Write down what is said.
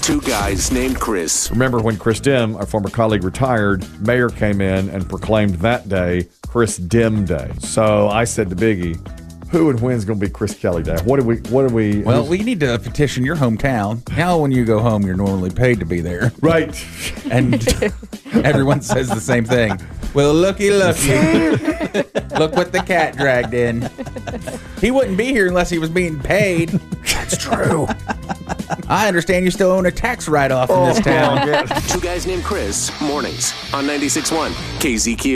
Two Guys Named Chris. Remember when Chris Dim, our former colleague, retired, Mayor came in and proclaimed that day Chris Dim Day. So I said to Biggie, who and when's going to be Chris Kelly Day? What do we? Well, we need to petition your hometown. Now, when you go home, you're normally paid to be there. Right. And everyone says the same thing. Well, looky. Look what the cat dragged in. He wouldn't be here unless he was being paid. That's true. I understand you still own a tax write-off in this town. Two Guys Named Chris, mornings on 96.1 KZQ.